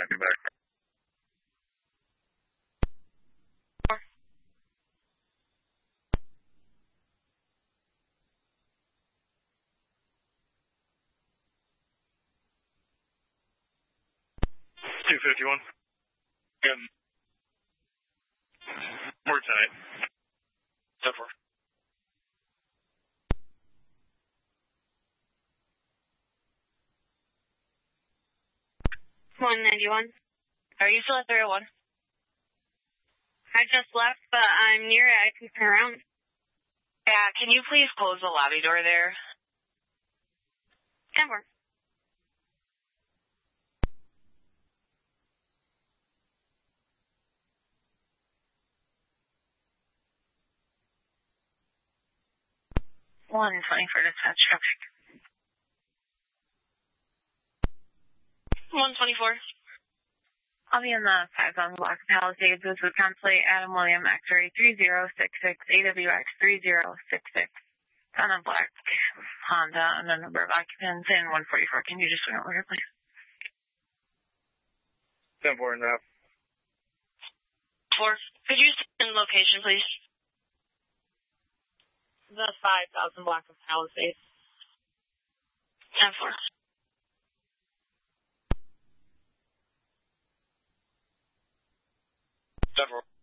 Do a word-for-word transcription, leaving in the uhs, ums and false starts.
might be back. two fifty-one. Yeah. We're tight. So far. one ninety-one. Are you still at three oh one? I just left, but I'm near it. I can turn around. Yeah, can you please close the lobby door there? Never. one twenty for dispatch traffic. one twenty-four. I'll be in the five thousand block of Palisades. This is Consulate Adam William X-ray three zero six six, A W X three zero six six. On a black Honda and a number of occupants in one forty-four. Can you just swing over here, please? ten four and a half. Four. Could you send location, please? The five thousand block of Palisades. ten four. ten four.